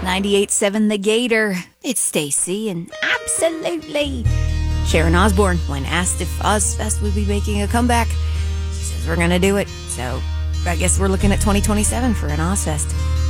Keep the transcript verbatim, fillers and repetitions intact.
ninety-eight point seven The Gator. It's Stacy, and absolutely. Sharon Osbourne, when asked if Ozfest would be making a comeback, she says we're going to do it. So I guess we're looking at twenty twenty-seven for an Ozfest.